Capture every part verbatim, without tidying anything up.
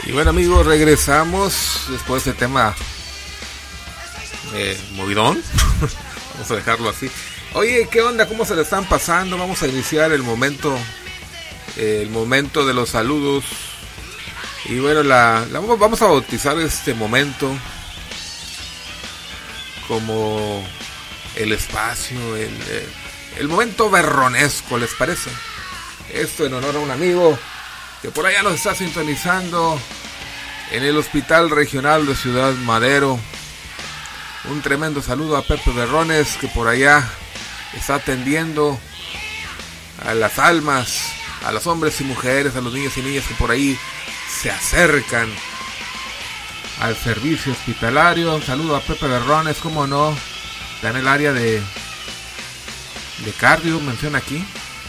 Y bueno, amigos, regresamos después de este tema eh, movidón. Vamos a dejarlo así. Oye, ¿qué onda? ¿Cómo se le están pasando? Vamos a iniciar el momento eh, el momento de los saludos. Y bueno, la, la vamos a bautizar este momento como el espacio, el, el momento berronesco, ¿les parece? Esto en honor a un amigo que por allá nos está sintonizando en el Hospital Regional de Ciudad Madero. Un tremendo saludo a Pepe Berrones, que por allá está atendiendo a las almas, a los hombres y mujeres, a los niños y niñas que por ahí se acercan al servicio hospitalario. Un saludo a Pepe Berrones, cómo no, está en el área de de cardio, menciona aquí.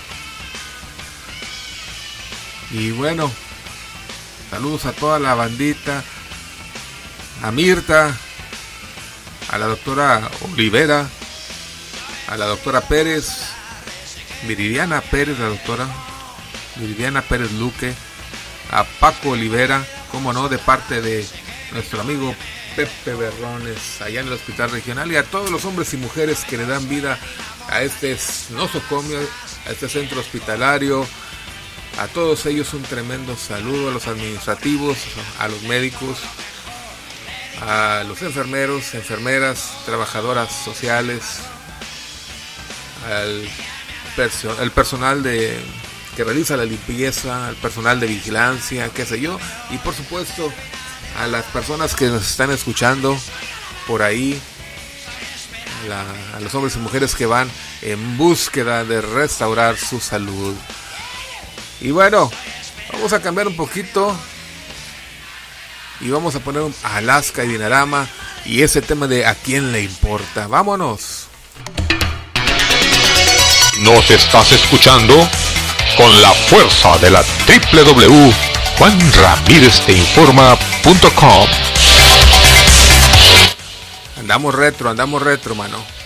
Y bueno, saludos a toda la bandita, a Mirta, a la doctora Olivera, a la doctora Pérez, Viridiana Pérez, la doctora Viridiana Pérez Luque, a Paco Olivera, como no, de parte de nuestro amigo Pepe Berrones, allá en el Hospital Regional, y a todos los hombres y mujeres que le dan vida a este nosocomio, a este centro hospitalario. A todos ellos un tremendo saludo, a los administrativos, a los médicos, a los enfermeros, enfermeras, trabajadoras sociales, al perso- el personal de que realiza la limpieza, al personal de vigilancia, qué sé yo, y por supuesto a las personas que nos están escuchando por ahí, la, a los hombres y mujeres que van en búsqueda de restaurar su salud. Y bueno, vamos a cambiar un poquito y vamos a poner un Alaska y Dinarama y ese tema de ¿a quién le importa? ¡Vámonos! Nos estás escuchando con la fuerza de la doble u doble u doble u punto juan ramírez te informa punto com. Andamos retro, andamos retro, mano.